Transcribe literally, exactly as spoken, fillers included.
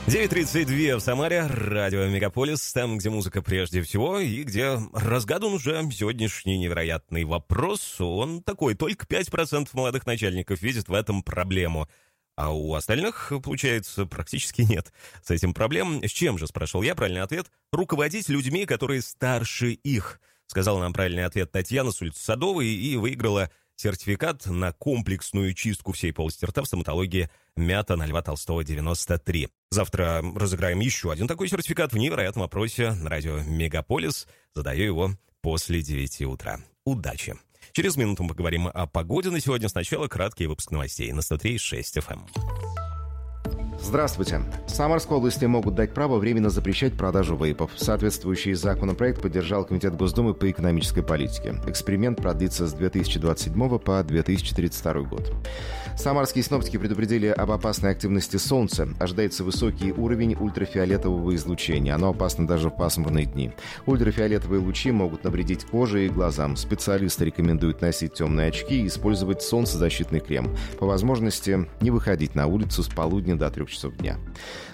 девять тридцать два в Самаре, радио Мегаполис, там, где музыка прежде всего, и где разгадан уже сегодняшний невероятный вопрос. Он такой, только пять процентов молодых начальников видят в этом проблему, а у остальных, получается, практически нет с этим проблем. С чем же, спрашивал я, правильный ответ — руководить людьми, которые старше их. Сказала нам правильный ответ Татьяна с улицы Садовой и выиграла сертификат на комплексную чистку всей полости рта в стоматологии «Мята» на Льва Толстого, девяносто три. Завтра разыграем еще один такой сертификат в невероятном опросе на радио «Мегаполис». Задаю его после девяти утра. Удачи! Через минуту мы поговорим о погоде на сегодня. Сначала краткий выпуск новостей на сто три и шесть эф эм. Здравствуйте. В Самарской области могут дать право временно запрещать продажу вейпов. Соответствующий законопроект поддержал Комитет Госдумы по экономической политике. Эксперимент продлится с две тысячи двадцать седьмого по две тысячи тридцать второй год. Самарские синоптики предупредили об опасной активности Солнца. Ожидается высокий уровень ультрафиолетового излучения. Оно опасно даже в пасмурные дни. Ультрафиолетовые лучи могут навредить коже и глазам. Специалисты рекомендуют носить темные очки и использовать солнцезащитный крем. По возможности не выходить на улицу с полудня до трех часов дня.